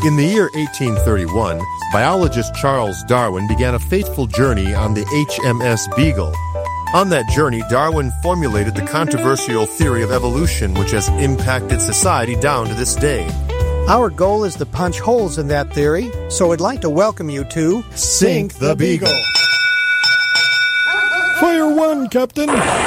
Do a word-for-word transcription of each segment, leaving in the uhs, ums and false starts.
In the year eighteen thirty-one, biologist Charles Darwin began a fateful journey on the H M S Beagle. On that journey, Darwin formulated the controversial theory of evolution, which has impacted society down to this day. Our goal is to punch holes in that theory, so I'd like to welcome you to Sink the Beagle. Fire one, Captain.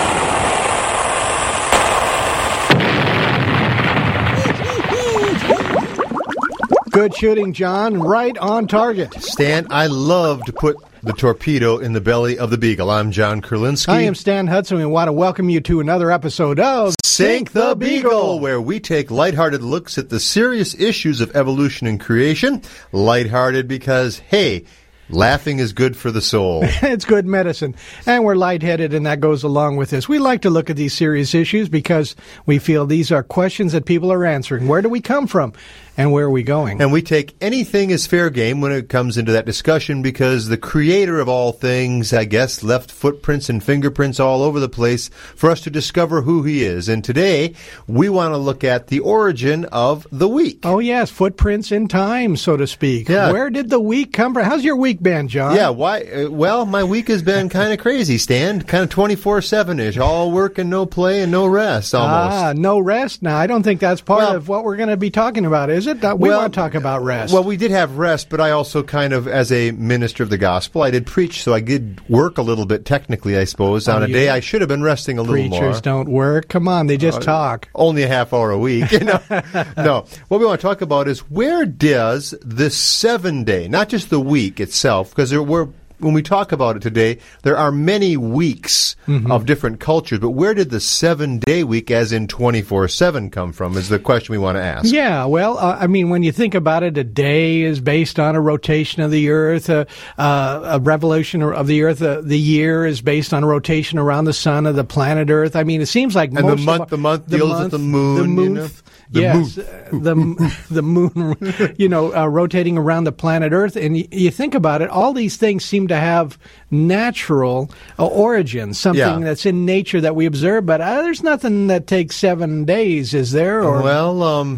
Good shooting, John. Right on target. Stan, I love to put the torpedo in the belly of the Beagle. I'm John Kurlinski. I am Stan Hudson. We want to welcome you to another episode of Sink the Beagle, where we take lighthearted looks at the serious issues of evolution and creation. Lighthearted because, hey, laughing is good for the soul. It's good medicine. And we're lightheaded, and that goes along with this. We like to look at these serious issues because we feel these are questions that people are answering. Where do we come from? And where are we going? And we take anything as fair game when it comes into that discussion because the creator of all things, I guess, left footprints and fingerprints all over the place for us to discover who he is. And today, we want to look at the origin of the week. Oh, yes, footprints in time, so to speak. Yeah. Where did the week come from? How's your week been, John? Yeah, why? Uh, well, my week has been kind of crazy, Stan. Kind of twenty-four seven-ish. All work and no play and no rest, almost. Ah, no rest? Now, I don't think that's part well, of what we're going to be talking about, is it? We well, want to talk about rest. Well, we did have rest, but I also kind of, as a minister of the gospel, I did preach, so I did work a little bit technically, I suppose, on oh, a day I should have been resting a little Preachers more. Preachers don't work. Come on, they just uh, talk. Only a half hour a week. You know? No. What we want to talk about is where does this seven-day, not just the week itself, because there were when we talk about it today, there are many weeks mm-hmm. of different cultures, but where did the seven-day week, as in twenty-four seven, come from is the question we want to ask. Yeah, well, uh, I mean, when you think about it, a day is based on a rotation of the Earth, uh, uh, a revolution of the Earth. Uh, the year is based on a rotation around the sun of the planet Earth. I mean, it seems like and most the month, of, the month the deals month, with the moon. The moon. You know? The yes, moon. the the moon, you know, uh, rotating around the planet Earth, and y- you think about it, all these things seem to have natural uh, origins, something yeah. that's in nature that we observe. But uh, there's nothing that takes seven days, is there? Or well, um.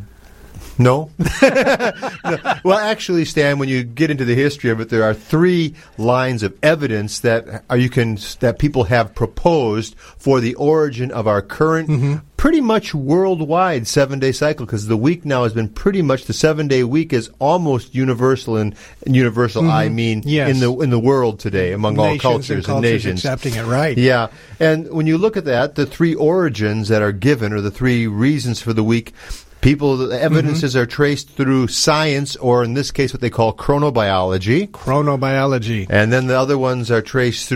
No. no. Well, actually, Stan, when you get into the history of it, there are three lines of evidence that are, you can that people have proposed for the origin of our current, mm-hmm. pretty much worldwide seven-day cycle. Because the week now has been pretty much the seven-day week is almost universal, and universal mm-hmm. I mean yes. in the in the world today among nations all cultures and, and cultures nations accepting it, right? Yeah, and when you look at that, the three origins that are given, or the three reasons for the week. People, the evidences mm-hmm. are traced through science, or in this case, what they call chronobiology. Chronobiology. And then the other ones are traced through